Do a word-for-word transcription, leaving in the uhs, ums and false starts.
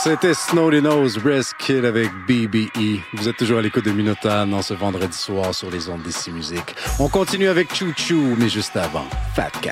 C'était Snowdy Nose, Breast Kid avec B B E. Vous êtes toujours à l'écoute de Minotaur en ce vendredi soir sur les ondes d'Ici Musique. On continue avec Chou Chou, mais juste avant, Fat Cat.